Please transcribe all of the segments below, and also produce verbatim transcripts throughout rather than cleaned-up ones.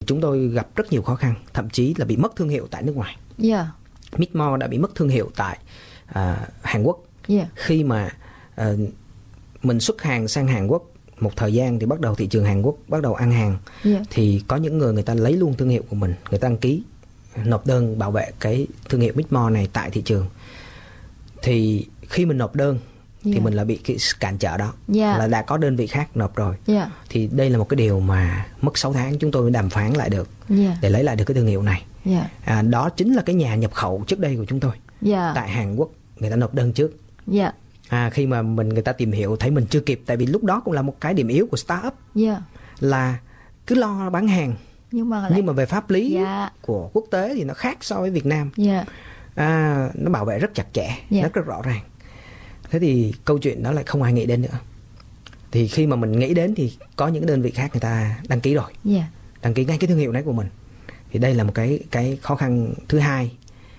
chúng tôi gặp rất nhiều khó khăn, thậm chí là bị mất thương hiệu tại nước ngoài. Yeah. Mít-mo đã bị mất thương hiệu tại à, Hàn Quốc. Yeah. Khi mà à, mình xuất hàng sang Hàn Quốc một thời gian thì bắt đầu thị trường Hàn Quốc bắt đầu ăn hàng. Yeah. Thì có những người người ta lấy luôn thương hiệu của mình, người ta đăng ký nộp đơn bảo vệ cái thương hiệu Mít-mo này tại thị trường. Thì khi mình nộp đơn thì Yeah. mình là bị cái cản trở đó, Yeah. là đã có đơn vị khác nộp rồi. Yeah. Thì đây là một cái điều mà mất sáu tháng chúng tôi mới đàm phán lại được Yeah. để lấy lại được cái thương hiệu này. Yeah. À, đó chính là cái nhà nhập khẩu trước đây của chúng tôi. Yeah. Tại Hàn Quốc người ta nộp đơn trước. Yeah. À, khi mà mình người ta tìm hiểu thấy mình chưa kịp, tại vì lúc đó cũng là một cái điểm yếu của startup, Yeah. là cứ lo bán hàng Nhưng mà lại... nhưng mà về pháp lý Yeah. của quốc tế thì nó khác so với Việt Nam. Yeah. À, nó bảo vệ rất chặt chẽ, Yeah. rất rất rõ ràng. Thế thì câu chuyện đó lại không ai nghĩ đến nữa. Thì khi mà mình nghĩ đến thì có những đơn vị khác người ta đăng ký rồi, Yeah. đăng ký ngay cái thương hiệu này của mình. Thì đây là một cái cái khó khăn thứ hai,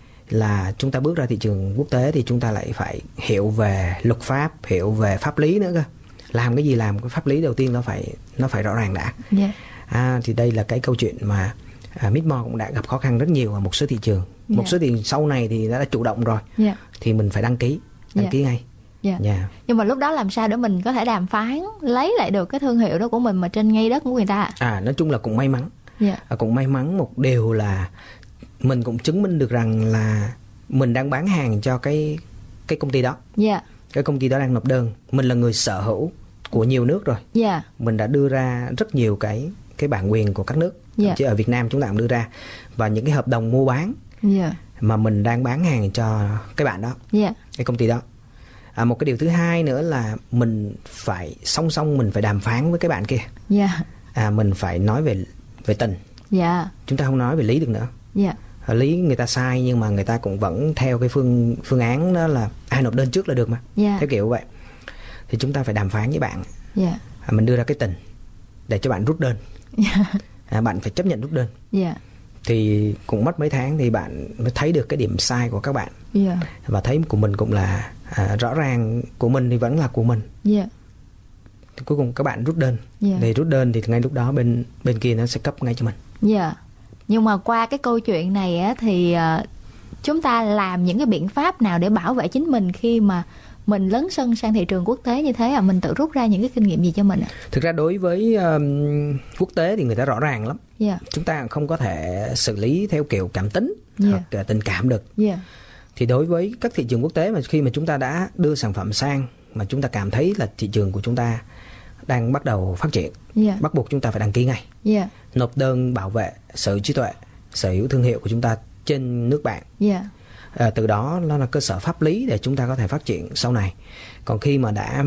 là chúng ta bước ra thị trường quốc tế thì chúng ta lại phải hiểu về luật pháp, hiểu về pháp lý nữa cơ. Làm cái gì làm cái pháp lý đầu tiên nó phải nó phải rõ ràng đã. Yeah. À, thì đây là cái câu chuyện mà à, Mít-mo cũng đã gặp khó khăn rất nhiều ở một số thị trường. Yeah. Một số thị trường sau này thì đã, đã chủ động rồi. Yeah. Thì mình phải đăng ký, đăng Yeah. ký ngay. Yeah. Yeah. Nhưng mà lúc đó làm sao để mình có thể đàm phán lấy lại được cái thương hiệu đó của mình mà trên ngay đất của người ta? À, nói chung là cũng may mắn. Yeah. À, cũng may mắn một điều là mình cũng chứng minh được rằng là mình đang bán hàng cho cái cái công ty đó. Yeah. Cái công ty đó đang nộp đơn. Mình là người sở hữu của nhiều nước rồi. Yeah. Mình đã đưa ra rất nhiều cái cái bản quyền của các nước. Yeah. Chứ ở Việt Nam chúng ta cũng đưa ra. Và những cái hợp đồng mua bán Yeah. mà mình đang bán hàng cho cái bạn đó, Yeah. cái công ty đó. À, một cái điều thứ hai nữa là mình phải song song mình phải đàm phán với cái bạn kia. Yeah. À, mình phải nói về về tình. Yeah. Chúng ta không nói về lý được nữa. Yeah. À, lý người ta sai nhưng mà người ta cũng vẫn theo cái phương phương án đó là ai nộp đơn trước là được mà. Yeah. Theo kiểu vậy. Thì chúng ta phải đàm phán với bạn. Yeah. À, mình đưa ra cái tình để cho bạn rút đơn. Yeah. À, bạn phải chấp nhận rút đơn. Yeah. Thì cũng mất mấy tháng thì bạn mới thấy được cái điểm sai của các bạn. Yeah. Và thấy của mình cũng là à, rõ ràng của mình thì vẫn là của mình. Yeah. Thì cuối cùng các bạn rút đơn. Yeah. Thì rút đơn thì ngay lúc đó bên bên kia nó sẽ cấp ngay cho mình. Yeah. Nhưng mà qua cái câu chuyện này á, thì uh, chúng ta làm những cái biện pháp nào để bảo vệ chính mình khi mà mình lấn sân sang thị trường quốc tế như thế, à mình tự rút ra những cái kinh nghiệm gì cho mình ạ? Thực ra đối với um, quốc tế thì người ta rõ ràng lắm. Yeah. Chúng ta không có thể xử lý theo kiểu cảm tính Yeah. hoặc tình cảm được. Yeah. Thì đối với các thị trường quốc tế mà khi mà chúng ta đã đưa sản phẩm sang mà chúng ta cảm thấy là thị trường của chúng ta đang bắt đầu phát triển, Yeah. bắt buộc chúng ta phải đăng ký ngay. Yeah. Nộp đơn bảo vệ sở hữu trí tuệ, sở hữu thương hiệu của chúng ta trên nước bạn. Yeah. À, từ đó nó là cơ sở pháp lý để chúng ta có thể phát triển sau này. Còn khi mà đã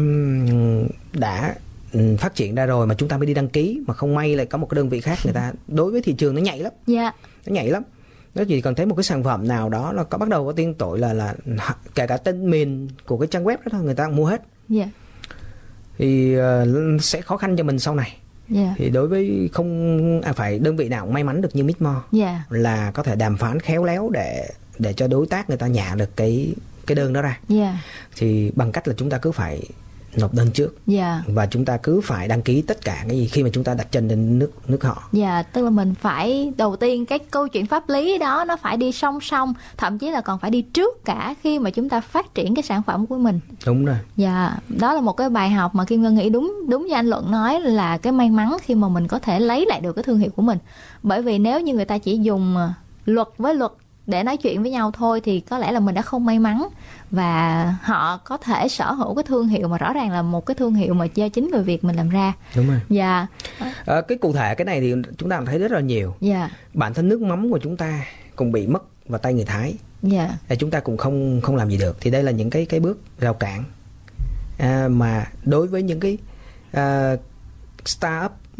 đã phát triển ra rồi mà chúng ta mới đi đăng ký, mà không may lại có một cái đơn vị khác người ta, đối với thị trường nó nhạy lắm. Yeah. Nó nhạy lắm. Nó chỉ cần thấy một cái sản phẩm nào đó nó có bắt đầu có tên tuổi là là kể cả tên miền của cái trang web đó thôi người ta cũng mua hết. Yeah. Thì uh, sẽ khó khăn cho mình sau này. Yeah. Thì đối với không à, phải đơn vị nào cũng may mắn được như Mít-mo, Yeah. là có thể đàm phán khéo léo để để cho đối tác người ta nhả được cái cái đơn đó ra. Yeah. Thì bằng cách là chúng ta cứ phải nộp đơn trước. Yeah. Và chúng ta cứ phải đăng ký tất cả cái gì khi mà chúng ta đặt chân đến nước nước họ. Dạ, tức là mình phải đầu tiên cái câu chuyện pháp lý đó nó phải đi song song, thậm chí là còn phải đi trước cả khi mà chúng ta phát triển cái sản phẩm của mình. Đúng rồi. Dạ, đó là một cái bài học mà Kim Ngân nghĩ đúng đúng như anh Luận nói, là cái may mắn khi mà mình có thể lấy lại được cái thương hiệu của mình. Bởi vì nếu như người ta chỉ dùng luật với luật để nói chuyện với nhau thôi thì có lẽ là mình đã không may mắn, và họ có thể sở hữu cái thương hiệu mà rõ ràng là một cái thương hiệu mà do chính người Việt mình làm ra. Đúng rồi. Dạ. À, cái cụ thể cái này thì chúng ta thấy rất là nhiều. Dạ. Bản thân nước mắm của chúng ta cũng bị mất vào tay người Thái. Dạ. À, chúng ta cũng không không làm gì được. Thì đây là những cái cái bước rào cản à, mà đối với những cái uh, startup